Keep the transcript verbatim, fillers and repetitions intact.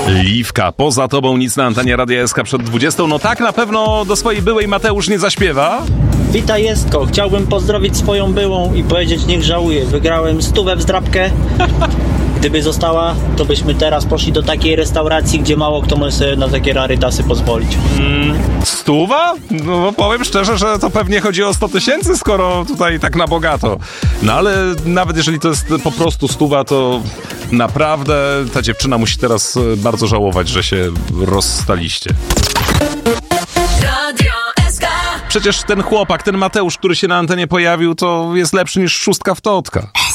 Liwka, poza tobą nic na antenie Radia S K przed dwudziestą. No tak na pewno do swojej byłej Mateusz nie zaśpiewa. Witaj Jestko, chciałbym pozdrowić swoją byłą i powiedzieć niech żałuje. Wygrałem stówę w zdrabkę. Gdyby została, to byśmy teraz poszli do takiej restauracji, gdzie mało kto może sobie na takie rarytasy pozwolić. Mm, stuwa? No powiem szczerze, że to pewnie chodzi o sto tysięcy, skoro tutaj tak na bogato. No ale nawet jeżeli to jest po prostu stuwa, to naprawdę ta dziewczyna musi teraz bardzo żałować, że się rozstaliście. Przecież ten chłopak, ten Mateusz, który się na antenie pojawił, to jest lepszy niż szóstka w Totka.